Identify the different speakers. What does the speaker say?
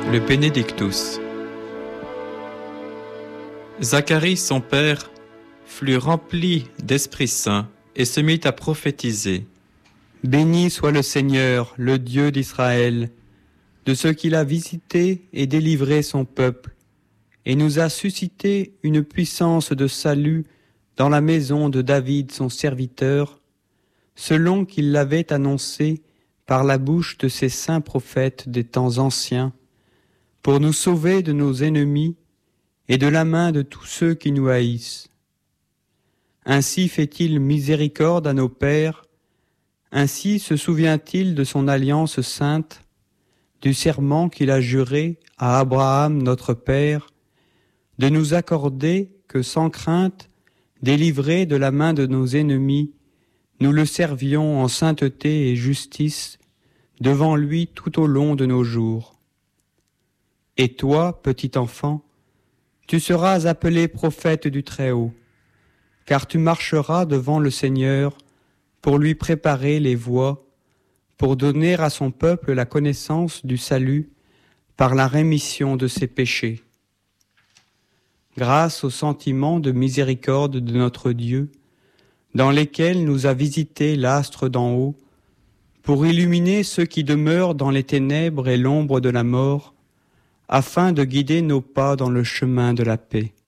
Speaker 1: Le Benedictus. Zacharie, son père, fut rempli d'Esprit Saint et se mit à prophétiser.
Speaker 2: Béni soit le Seigneur, le Dieu d'Israël, de ce qu'il a visité et délivré son peuple, et nous a suscité une puissance de salut dans la maison de David son serviteur, selon qu'il l'avait annoncé par la bouche de ses saints prophètes des temps anciens, pour nous sauver de nos ennemis et de la main de tous ceux qui nous haïssent. Ainsi fait-il miséricorde à nos pères, ainsi se souvient-il de son alliance sainte, du serment qu'il a juré à Abraham notre père, de nous accorder que sans crainte, délivrés de la main de nos ennemis, nous le servions en sainteté et justice devant lui tout au long de nos jours. Et toi, petit enfant, tu seras appelé prophète du Très-Haut, car tu marcheras devant le Seigneur pour lui préparer les voies, pour donner à son peuple la connaissance du salut par la rémission de ses péchés. Grâce aux sentiments de miséricorde de notre Dieu, dans lesquels nous a visités l'astre d'en haut, pour illuminer ceux qui demeurent dans les ténèbres et l'ombre de la mort, afin de guider nos pas dans le chemin de la paix.